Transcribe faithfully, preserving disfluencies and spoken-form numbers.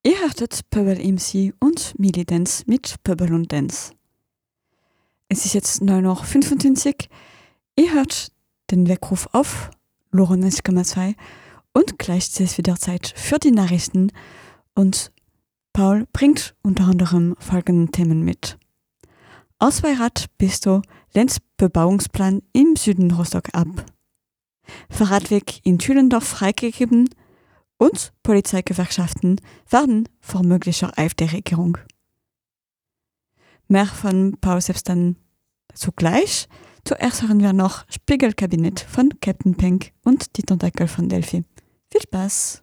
Ihr hörtet Pöbel M C und Milidance mit Pöbel und Dance. Es ist jetzt neun Uhr fünfundzwanzig. Ihr hört den Weckruf auf Lorenz Komma zwei und gleich ist es wieder Zeit für die Nachrichten und Paul bringt unter anderem folgende Themen mit. Ausweirat Pisto lehnt Bebauungsplan im Süden Rostock ab. Fahrradweg in Tülendorf freigegeben und Polizeigewerkschaften warnen vor möglicher AfD-Regierung. Mehr von Paul selbst dann zugleich. Zuerst hören wir noch Spiegelkabinett von Captain Pink und die Tentakel von Delphi. Viel Spaß!